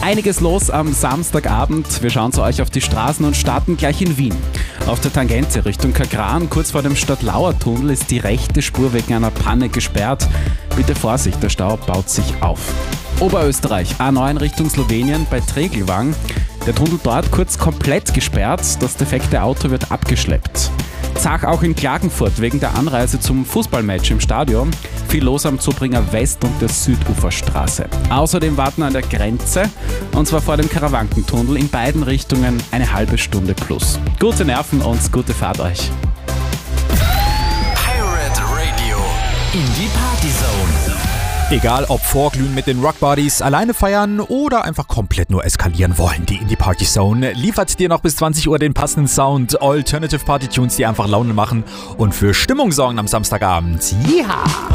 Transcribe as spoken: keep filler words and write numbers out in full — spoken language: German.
Einiges los am Samstagabend. Wir schauen zu euch auf die Straßen und starten gleich in Wien. Auf der Tangente Richtung Kagran, kurz vor dem Stadtlauer-Tunnel, ist die rechte Spur wegen einer Panne gesperrt. Bitte Vorsicht, der Stau baut sich auf. Oberösterreich, A neun Richtung Slowenien bei Tregelwang. Der Tunnel dort kurz komplett gesperrt, das defekte Auto wird abgeschleppt. Zach auch in Klagenfurt wegen der Anreise zum Fußballmatch im Stadion. Viel los am Zubringer West und der Süduferstraße. Außerdem warten an der Grenze, und zwar vor dem Karawankentunnel, in beiden Richtungen eine halbe Stunde plus. Gute Nerven und gute Fahrt euch. Pirate Radio in die Partyzone. Egal ob vorglühen mit den Rock Buddies, alleine feiern oder einfach komplett nur eskalieren wollen, die Indie Party Zone liefert dir noch bis zwanzig Uhr den passenden Sound, Alternative Party Tunes, die einfach Laune machen und für Stimmung sorgen am Samstagabend. Ja!